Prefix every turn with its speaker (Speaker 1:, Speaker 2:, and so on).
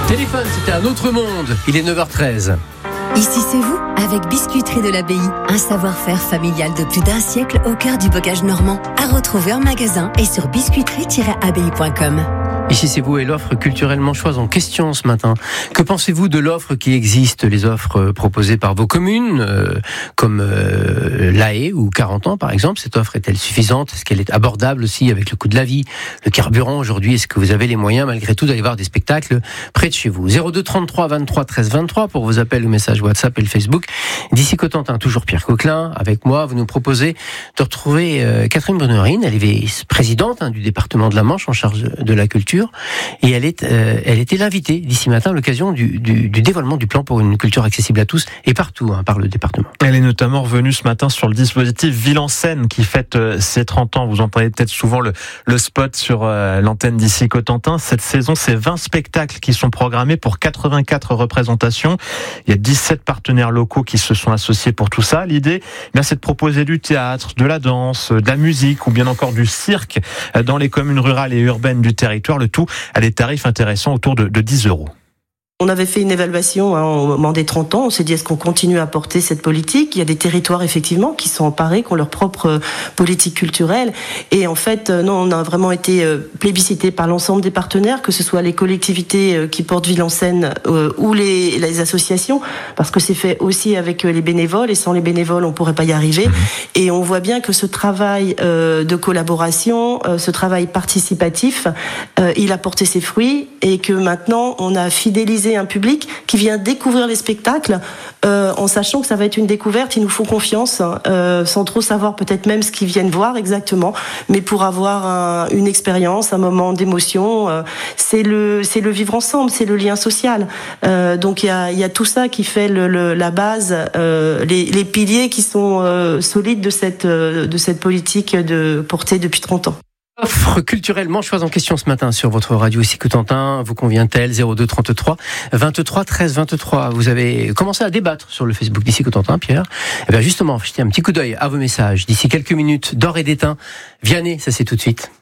Speaker 1: Téléphone, c'était un autre monde. Il est 9h13.
Speaker 2: Ici c'est vous, avec Biscuiterie de l'Abbaye. Un savoir-faire familial de plus d'un siècle au cœur du bocage normand. À retrouver en magasin et sur biscuiterie-abbaye.com.
Speaker 1: Ici c'est vous et l'offre culturellement choisie en question ce matin. Que pensez-vous de l'offre qui existe, les offres proposées par vos communes, comme La Haye ou 40 ans par exemple? Cette offre est-elle suffisante? Est-ce qu'elle est abordable aussi avec le coût de la vie, le carburant aujourd'hui? Est-ce que vous avez les moyens malgré tout d'aller voir des spectacles près de chez vous? 02 33 23 13 23 pour vos appels ou messages WhatsApp et le Facebook. D'ici Cotentin, toujours Pierre Coquelin avec moi. Vous nous proposez de retrouver Catherine Brunnerine. Elle est vice-présidente du département de la Manche en charge de la culture. Et elle était l'invitée d'ici matin à l'occasion du dévoilement du plan pour une culture accessible à tous et partout par le département.
Speaker 3: Elle est notamment revenue ce matin sur le dispositif Ville en scène qui fête ses 30 ans. Vous entendez peut-être souvent le spot sur l'antenne d'ici Cotentin. Cette saison, c'est 20 spectacles qui sont programmés pour 84 représentations. Il y a 17 partenaires locaux qui se sont associés pour tout ça. L'idée, c'est de proposer du théâtre, de la danse, de la musique ou bien encore du cirque dans les communes rurales et urbaines du territoire. Le tout à des tarifs intéressants autour de 10 €.
Speaker 4: On avait fait une évaluation au moment des 30 ans. On s'est dit, est-ce qu'on continue à porter cette politique? Il y a des territoires, effectivement, qui sont emparés, qui ont leur propre politique culturelle. Et en fait, non, on a vraiment été plébiscité par l'ensemble des partenaires, que ce soit les collectivités qui portent Ville en scène ou les associations, parce que c'est fait aussi avec les bénévoles. Et sans les bénévoles, on pourrait pas y arriver. Et on voit bien que ce travail de collaboration, ce travail participatif, il a porté ses fruits et que maintenant, on a fidélisé un public qui vient découvrir les spectacles en sachant que ça va être une découverte. Ils nous font confiance sans trop savoir peut-être même ce qu'ils viennent voir exactement, mais pour avoir une expérience, un moment d'émotion. C'est le vivre ensemble, c'est le lien social. Donc il y a tout ça qui fait la base, les piliers qui sont solides de cette politique portée depuis 30 ans.
Speaker 1: Offre culturellement choisie en question ce matin sur votre radio ici Cotentin. Vous convient-elle? 02 33 23 13 23. Vous avez commencé à débattre sur le Facebook d'ici Cotentin, Pierre. Et bien justement, jetez un petit coup d'œil à vos messages. D'ici quelques minutes, d'or et d'étain. Vianney, ça c'est tout de suite.